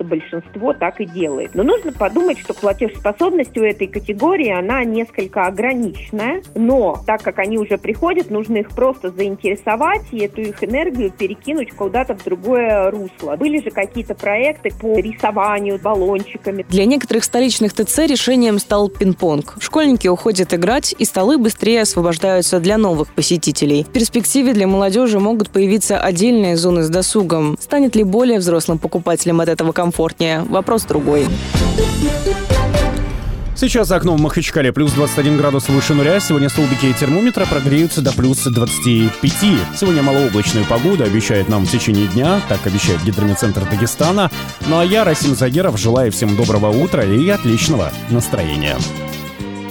большинство так и делает. Но нужно подумать, что платежеспособность у этой категории, она несколько ограниченная, но так как они уже приходят, нужно их просто заинтересовать и эту их энергию перекинуть куда-то в другое русло. Были же какие-то проекты по рисованию баллончиками. Для некоторых столичных ТЦ решением стал пинг-понг. Школьники уходят играть, и столы быстрее освобождаются для новых посетителей. В перспективе для молодежи могут появиться отдельные зоны с досугом. Станет ли более взрослым покупателям от этого комфортнее? Вопрос другой. Сейчас за окном в Махачкале плюс 21 градус выше нуля. Сегодня столбики термометра прогреются до плюс 25. Сегодня малооблачную погоду обещает нам в течение дня. Так обещает Гидрометцентр Дагестана. Ну а я, Расим Загеров, желаю всем доброго утра и отличного настроения.